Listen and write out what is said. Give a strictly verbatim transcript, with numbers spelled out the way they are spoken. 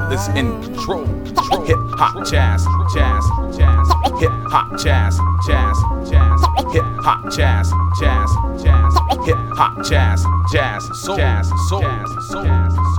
is in control. Hip hop, jazz, jazz, jazz. Hip hop, jazz, jazz, jazz. Hip hop, jazz, jazz, jazz. Hip hop, jazz, jazz, jazz, jazz, jazz.